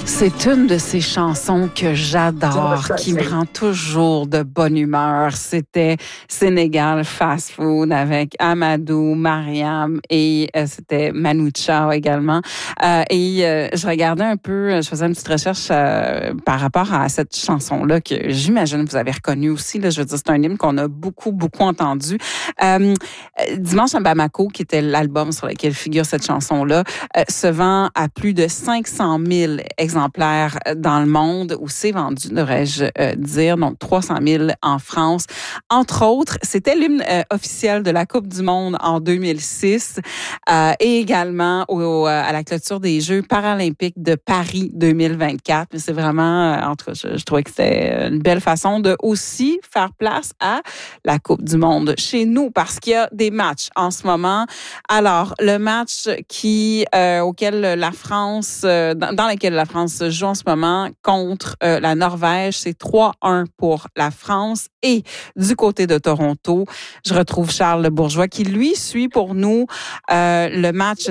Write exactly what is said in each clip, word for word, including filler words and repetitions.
C'est une de ces chansons que j'adore, qui me rend toujours de bonne humeur. C'était Sénégal Fast Food avec Amadou, Mariam et euh, c'était Manu Chao également. Euh, et euh, je regardais un peu, je faisais une petite recherche euh, par rapport à cette chanson-là que j'imagine vous avez reconnue aussi. Là, je veux dire, c'est un hymne qu'on a beaucoup, beaucoup entendu. Euh, Dimanche à Bamako, qui était l'album sur lequel figure cette chanson-là, euh, se vend à plus de cinq cent mille exemplaires dans le monde, où c'est vendu, devrais-je euh, dire, donc trois cent mille en France. Entre autres, c'était l'hymne euh, officiel de la Coupe du monde en deux mille six euh, et également au, au, à la clôture des Jeux paralympiques de Paris deux mille vingt-quatre. C'est vraiment, euh, en tout cas, je, je trouvais que c'était une belle façon de aussi faire place à la Coupe du monde chez nous, parce qu'il y a des matchs en ce moment. Alors, le match qui euh, auquel la France, euh, dans, dans lequel la France se joue en ce moment contre euh, la Norvège, c'est trois un pour la France. Et du côté de Toronto, je retrouve Charles Bourgeois qui, lui, suit pour nous euh, le match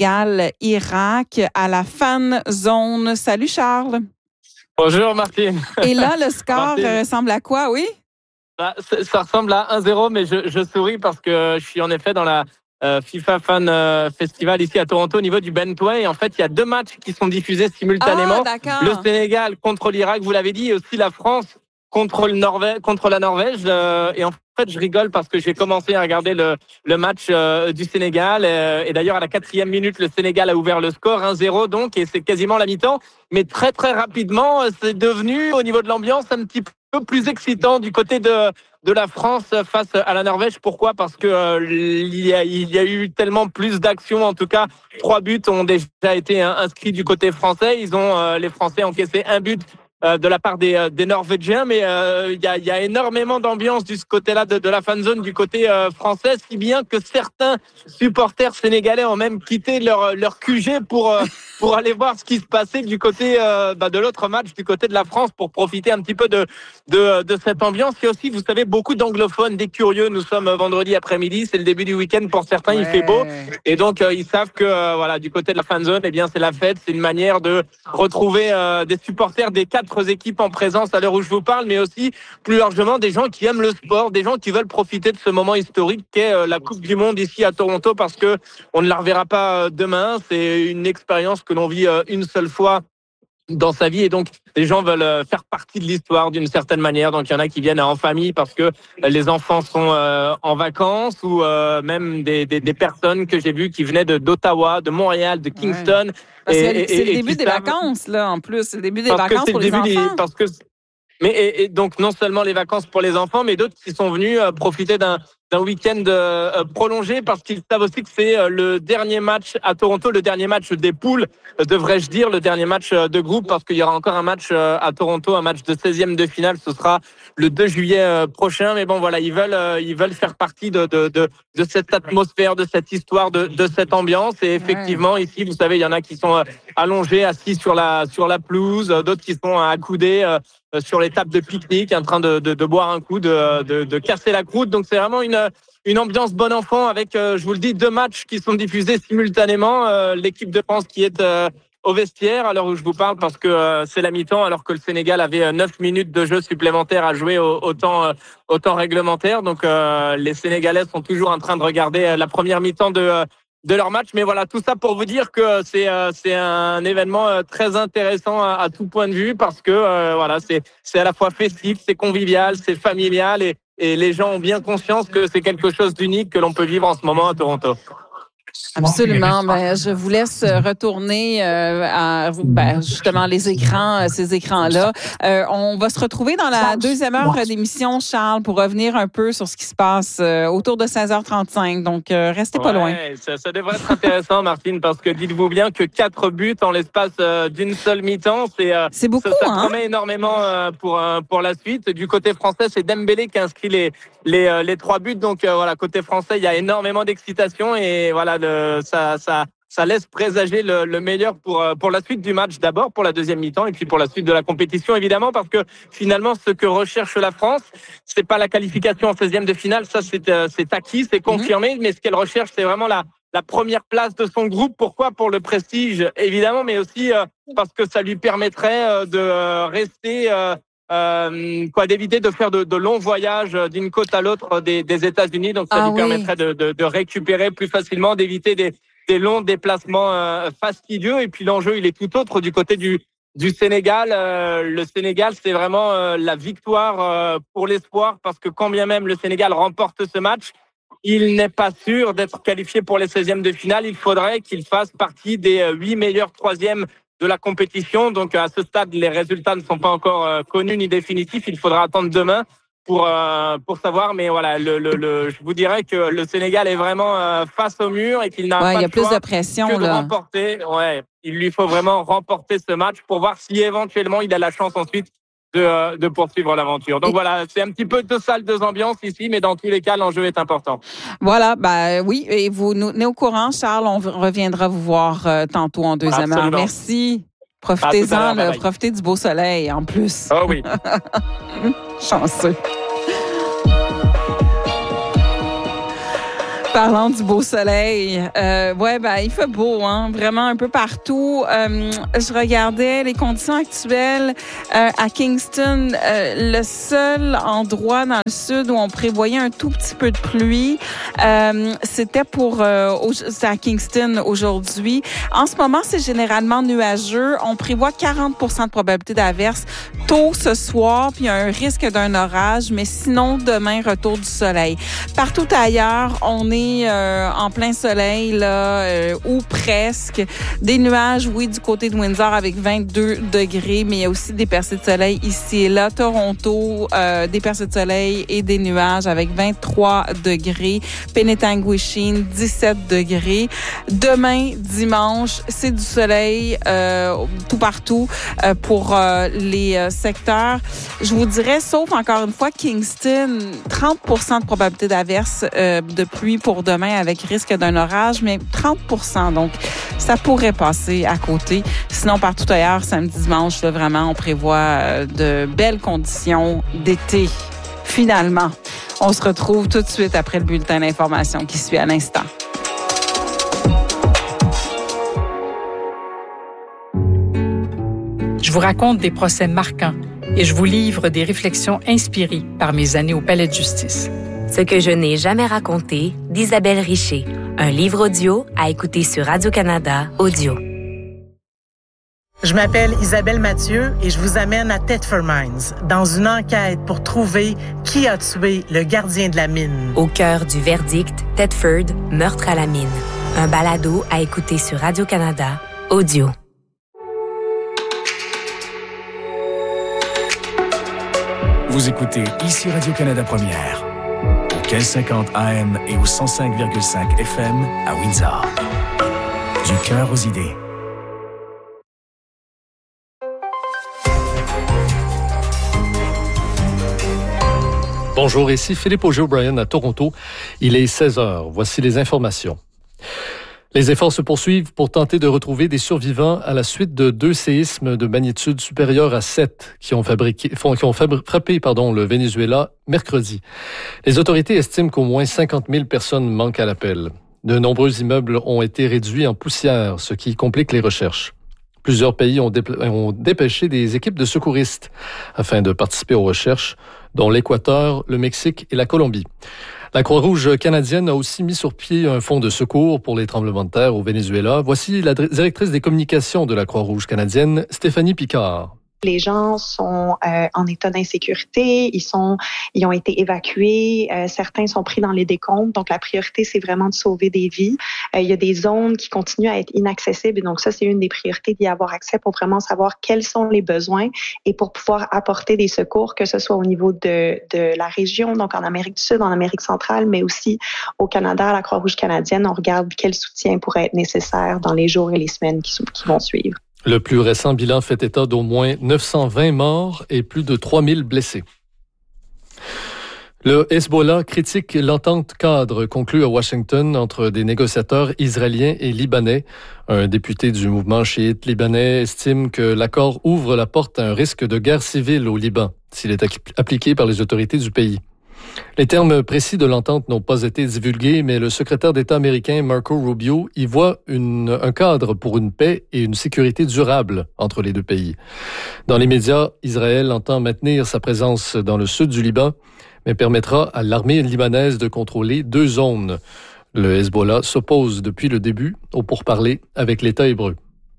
Sénégal-Irak à la fan zone. Salut Charles. Bonjour Martine. Et là, le score ressemble à quoi, oui? Bah, ça ressemble à un zéro, mais je, je souris parce que je suis en effet dans la euh, FIFA Fan euh, Festival ici à Toronto au niveau du Bentway. Et en fait, il y a deux matchs qui sont diffusés simultanément. Ah, le Sénégal contre l'Irak, vous l'avez dit, et aussi la France contre, le Norvège, contre la Norvège. Euh, et en fait, je rigole parce que j'ai commencé à regarder le, le match euh, du Sénégal. Euh, et d'ailleurs, à la quatrième minute, le Sénégal a ouvert le score, un zéro donc, et c'est quasiment la mi-temps. Mais très, très rapidement, c'est devenu, au niveau de l'ambiance, un petit peu plus excitant du côté de, de la France face à la Norvège. Pourquoi ? Parce que euh, il, y a, il y a eu tellement plus d'actions. En tout cas, trois buts ont déjà été inscrits du côté français. Ils ont, euh, les Français, encaissé un but Euh, de la part des, euh, des Norvégiens, mais euh, il y, a, y a énormément d'ambiance du côté-là de, de la fan zone, du côté euh, français, si bien que certains supporters sénégalais ont même quitté leur, leur Q G pour, euh, pour aller voir ce qui se passait du côté euh, bah, de l'autre match, du côté de la France, pour profiter un petit peu de, de, de cette ambiance. Il y a aussi, vous savez, beaucoup d'anglophones, des curieux. Nous sommes vendredi après-midi, c'est le début du week-end pour certains, ouais. Il fait beau, et donc euh, ils savent que euh, voilà, du côté de la fan zone, eh bien c'est la fête, c'est une manière de retrouver euh, des supporters des quatre équipes en présence à l'heure où je vous parle, mais aussi plus largement des gens qui aiment le sport, des gens qui veulent profiter de ce moment historique qu'est la Coupe du monde ici à Toronto, parce que on ne la reverra pas demain. C'est une expérience que l'on vit une seule fois dans sa vie, et donc les gens veulent faire partie de l'histoire d'une certaine manière. Donc il y en a qui viennent en famille parce que les enfants sont euh, en vacances, ou euh, même des, des, des personnes que j'ai vues qui venaient de d'Ottawa, de Montréal, de Kingston. Ouais. Et, et, c'est le début des savent... vacances là, en plus, c'est le début des parce vacances pour les enfants. Des, parce que mais et, et donc non seulement les vacances pour les enfants, mais d'autres qui sont venus euh, profiter d'un d'un week-end euh, prolongé, parce qu'ils savent aussi que c'est euh, le dernier match à Toronto, le dernier match des poules, euh, devrais-je dire, le dernier match euh, de groupe, parce qu'il y aura encore un match euh, à Toronto, un match de seizième de finale, ce sera le deux juillet euh, prochain. Mais bon, voilà, ils veulent euh, ils veulent faire partie de de de, de cette atmosphère, de cette histoire, de de cette ambiance. Et effectivement, ouais. Ici, vous savez, il y en a qui sont euh, allongés, assis sur la sur la pelouse, euh, d'autres qui sont accoudés euh, sur les tables de pique-nique, en train de, de, de boire un coup, de, de, de casser la croûte. Donc c'est vraiment une, une ambiance bon enfant avec, euh, je vous le dis, deux matchs qui sont diffusés simultanément. Euh, l'équipe de France qui est euh, au vestiaire à l'heure où je vous parle, parce que euh, c'est la mi-temps, alors que le Sénégal avait neuf minutes de jeu supplémentaires à jouer au, au, temps, euh, au temps réglementaire. Donc euh, les Sénégalais sont toujours en train de regarder la première mi-temps de... Euh, de leur match. Mais voilà, tout ça pour vous dire que c'est euh, c'est un événement euh, très intéressant à, à tout point de vue, parce que euh, voilà, c'est c'est à la fois festif, c'est convivial, c'est familial, et et les gens ont bien conscience que c'est quelque chose d'unique que l'on peut vivre en ce moment à Toronto. Absolument. Ben, je vous laisse retourner euh, à ben, justement les écrans, ces écrans-là. Euh, on va se retrouver dans la deuxième heure d'émission, Charles, pour revenir un peu sur ce qui se passe euh, autour de seize heures trente-cinq. Donc, euh, restez pas ouais, loin. Ça, ça devrait être intéressant, Martine, parce que dites-vous bien que quatre buts en l'espace euh, d'une seule mi-temps, c'est, euh, c'est beaucoup. Ça, ça hein? promet énormément euh, pour euh, pour la suite. Du côté français, c'est Dembélé qui a inscrit les les euh, les trois buts. Donc euh, voilà, côté français, il y a énormément d'excitation, et voilà, le, ça ça ça laisse présager le, le meilleur pour pour la suite du match, d'abord pour la deuxième mi-temps, et puis pour la suite de la compétition, évidemment, parce que finalement, ce que recherche la France, c'est pas la qualification en seizième de finale, ça c'est euh, c'est acquis, c'est confirmé, mm-hmm. mais ce qu'elle recherche, c'est vraiment la la première place de son groupe. Pourquoi? Pour le prestige, évidemment, mais aussi euh, parce que ça lui permettrait euh, de rester, euh, euh, quoi, d'éviter de faire de, de longs voyages d'une côte à l'autre des, des États-Unis. Donc, ça Ah lui oui. permettrait de, de, de récupérer plus facilement, d'éviter des, des longs déplacements euh, fastidieux. Et puis, l'enjeu, il est tout autre du côté du du Sénégal. Euh, le Sénégal, c'est vraiment euh, la victoire euh, pour l'espoir, parce que quand bien même le Sénégal remporte ce match, il n'est pas sûr d'être qualifié pour les seizièmes de finale. Il faudrait qu'il fasse partie des huit meilleurs troisièmes de la compétition. Donc, à ce stade, les résultats ne sont pas encore euh, connus ni définitifs. Il faudra attendre demain pour euh, pour savoir. Mais voilà, le, le, le, je vous dirais que le Sénégal est vraiment euh, face au mur et qu'il n'a ouais, pas y a de plus choix de pression, que de là. remporter. Ouais, il lui faut vraiment remporter ce match pour voir si éventuellement il a la chance ensuite de, euh, de poursuivre l'aventure. Donc et voilà, c'est un petit peu deux salles, deux ambiances ici, mais dans tous les cas, l'enjeu est important. Voilà, ben oui, et vous nous tenez au courant, Charles. On reviendra vous voir euh, tantôt en deuxième Absolument. heure. Merci. Profitez-en, là, profitez du beau soleil en plus. Oh oui. Chanceux. Parlant du beau soleil, euh, ouais, ben il fait beau, hein, vraiment un peu partout. Euh, je regardais les conditions actuelles euh, à Kingston, euh, le seul endroit dans le sud où on prévoyait un tout petit peu de pluie, euh, c'était pour euh, c'était à Kingston aujourd'hui. En ce moment, c'est généralement nuageux. On prévoit quarante pour cent de probabilité d'averse tôt ce soir, puis il y a un risque d'un orage, mais sinon demain retour du soleil. Partout ailleurs, on est Euh, en plein soleil, là, euh, ou presque. Des nuages, oui, du côté de Windsor avec vingt-deux degrés, mais il y a aussi des percées de soleil ici et là. Toronto, euh, des percées de soleil et des nuages avec vingt-trois degrés. Penetanguishene, dix-sept degrés. Demain, dimanche, c'est du soleil euh, tout partout euh, pour euh, les euh, secteurs. Je vous dirais, sauf encore une fois, Kingston, trente pour cent de probabilité d'averse euh, de pluie pour demain avec risque d'un orage, mais trente pour cent. Donc, ça pourrait passer à côté. Sinon, partout ailleurs, samedi, dimanche, là, vraiment, on prévoit de belles conditions d'été. Finalement, on se retrouve tout de suite après le bulletin d'information qui suit à l'instant. Je vous raconte des procès marquants et je vous livre des réflexions inspirées par mes années au Palais de justice. Ce que je n'ai jamais raconté d'Isabelle Richer, un livre audio à écouter sur Radio-Canada Audio. Je m'appelle Isabelle Mathieu et je vous amène à Thetford Mines, dans une enquête pour trouver qui a tué le gardien de la mine. Au cœur du verdict, Thetford, meurtre à la mine. Un balado à écouter sur Radio-Canada Audio. Vous écoutez ici Radio-Canada Première. Au quinze cinquante A M et au cent cinq virgule cinq F M à Windsor. Du cœur aux idées. Bonjour, ici Philippe Auger-O'Brien à Toronto. Il est seize heures. Voici les informations. Les efforts se poursuivent pour tenter de retrouver des survivants à la suite de deux séismes de magnitude supérieure à sept qui ont, fabriqué, qui ont frappé pardon, le Venezuela mercredi. Les autorités estiment qu'au moins cinquante mille personnes manquent à l'appel. De nombreux immeubles ont été réduits en poussière, ce qui complique les recherches. Plusieurs pays ont, dépl- ont dépêché des équipes de secouristes afin de participer aux recherches, dont l'Équateur, le Mexique et la Colombie. La Croix-Rouge canadienne a aussi mis sur pied un fonds de secours pour les tremblements de terre au Venezuela. Voici la directrice des communications de la Croix-Rouge canadienne, Stéphanie Picard. Les gens sont euh, en état d'insécurité, ils sont, ils ont été évacués, euh, certains sont pris dans les décombres. Donc la priorité, c'est vraiment de sauver des vies. Euh, il y a des zones qui continuent à être inaccessibles, et donc ça, c'est une des priorités d'y avoir accès pour vraiment savoir quels sont les besoins et pour pouvoir apporter des secours, que ce soit au niveau de de la région, donc en Amérique du Sud, en Amérique centrale, mais aussi au Canada, à la Croix-Rouge canadienne. On regarde quel soutien pourrait être nécessaire dans les jours et les semaines qui, qui vont suivre. Le plus récent bilan fait état d'au moins neuf cent vingt morts et plus de trois mille blessés. Le Hezbollah critique l'entente cadre conclue à Washington entre des négociateurs israéliens et libanais. Un député du mouvement chiite libanais estime que l'accord ouvre la porte à un risque de guerre civile au Liban s'il est appliqué par les autorités du pays. Les termes précis de l'entente n'ont pas été divulgués, mais le secrétaire d'État américain Marco Rubio y voit une, un cadre pour une paix et une sécurité durable entre les deux pays. Dans les médias, Israël entend maintenir sa présence dans le sud du Liban, mais permettra à l'armée libanaise de contrôler deux zones. Le Hezbollah s'oppose depuis le début aux pourparlers avec l'État hébreu.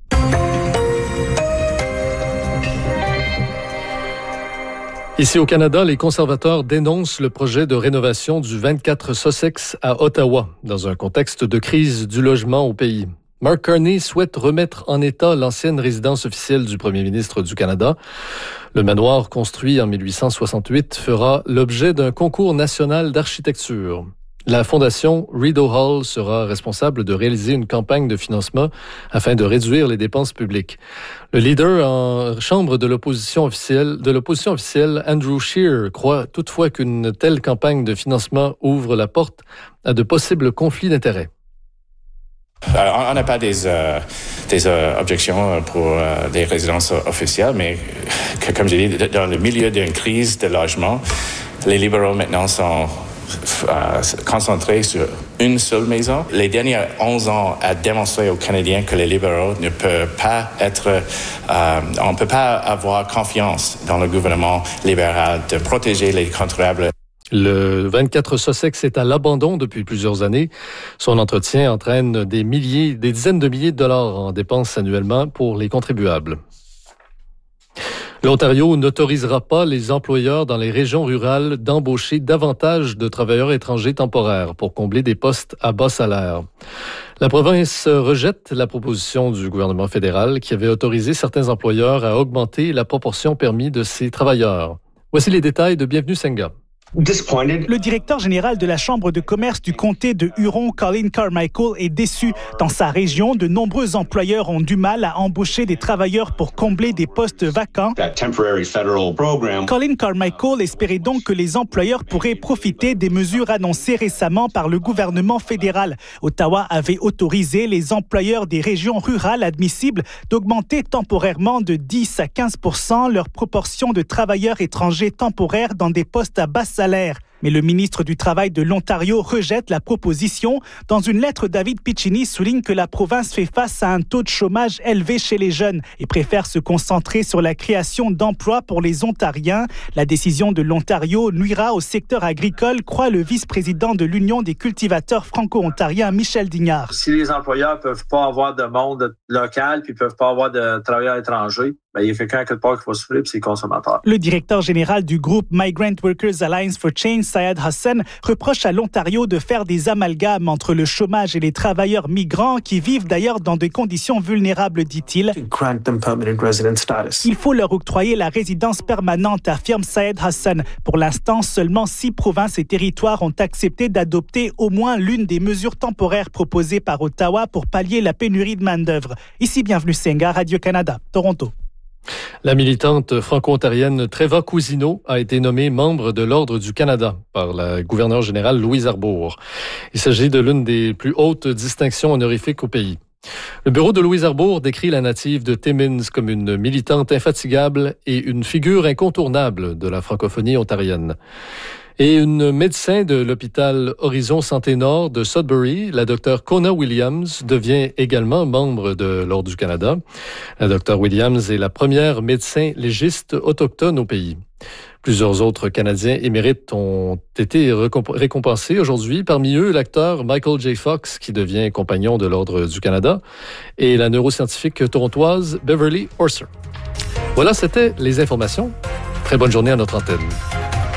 Ici au Canada, les conservateurs dénoncent le projet de rénovation du vingt-quatre Sussex à Ottawa, dans un contexte de crise du logement au pays. Mark Carney souhaite remettre en état l'ancienne résidence officielle du premier ministre du Canada. Le manoir, construit en mille huit cent soixante-huit, fera l'objet d'un concours national d'architecture. La fondation Rideau Hall sera responsable de réaliser une campagne de financement afin de réduire les dépenses publiques. Le leader en chambre de l'opposition officielle, de l'opposition officielle, Andrew Scheer, croit toutefois qu'une telle campagne de financement ouvre la porte à de possibles conflits d'intérêts. Euh, on n'a pas des, euh, des euh, objections pour euh, des résidences officielles, mais que, comme j'ai dit, dans le milieu d'une crise de logement, les libéraux maintenant sont euh, concentrés sur une seule maison. Les derniers onze ans a démontré aux Canadiens que les libéraux ne peuvent pas être, euh, on ne peut pas avoir confiance dans le gouvernement libéral de protéger les contribuables. Le vingt-quatre Sussex est à l'abandon depuis plusieurs années. Son entretien entraîne des milliers, des dizaines de milliers de dollars en dépenses annuellement pour les contribuables. L'Ontario n'autorisera pas les employeurs dans les régions rurales d'embaucher davantage de travailleurs étrangers temporaires pour combler des postes à bas salaire. La province rejette la proposition du gouvernement fédéral qui avait autorisé certains employeurs à augmenter la proportion permise de ces travailleurs. Voici les détails de Bienvenue Senga. Le directeur général de la Chambre de commerce du comté de Huron, Colin Carmichael, est déçu. Dans sa région, de nombreux employeurs ont du mal à embaucher des travailleurs pour combler des postes vacants. Colin Carmichael espérait donc que les employeurs pourraient profiter des mesures annoncées récemment par le gouvernement fédéral. Ottawa avait autorisé les employeurs des régions rurales admissibles d'augmenter temporairement de dix à quinze pour cent leur proportion de travailleurs étrangers temporaires dans des postes à bas salaire. Mais le ministre du Travail de l'Ontario rejette la proposition. Dans une lettre, David Piccini souligne que la province fait face à un taux de chômage élevé chez les jeunes et préfère se concentrer sur la création d'emplois pour les Ontariens. La décision de l'Ontario nuira au secteur agricole, croit le vice-président de l'Union des cultivateurs franco-ontariens, Michel Dignard. Si les employeurs ne peuvent pas avoir de monde local puis ne peuvent pas avoir de travailleurs étrangers, ben, il y a quelqu'un quelque part qui va souffrir, puis c'est les consommateurs. Le directeur général du groupe Migrant Workers Alliance for Change, Syed Hassan, reproche à l'Ontario de faire des amalgames entre le chômage et les travailleurs migrants qui vivent d'ailleurs dans des conditions vulnérables, dit-il. Il faut leur octroyer la résidence permanente, affirme Syed Hassan. Pour l'instant, seulement six provinces et territoires ont accepté d'adopter au moins l'une des mesures temporaires proposées par Ottawa pour pallier la pénurie de main-d'œuvre. Ici, Bienvenue Senga, Radio-Canada, Toronto. La militante franco-ontarienne Treva Cousineau a été nommée membre de l'Ordre du Canada par la gouverneure générale Louise Arbour. Il s'agit de l'une des plus hautes distinctions honorifiques au pays. Le bureau de Louise Arbour décrit la native de Timmins comme une militante infatigable et une figure incontournable de la francophonie ontarienne. Et une médecin de l'hôpital Horizon Santé Nord de Sudbury, la docteure Kona Williams, devient également membre de l'Ordre du Canada. La docteure Williams est la première médecin légiste autochtone au pays. Plusieurs autres Canadiens émérites ont été récompensés aujourd'hui. Parmi eux, l'acteur Michael J. Fox, qui devient compagnon de l'Ordre du Canada, et la neuroscientifique torontoise Beverly Orser. Voilà, c'était les informations. Très bonne journée à notre antenne.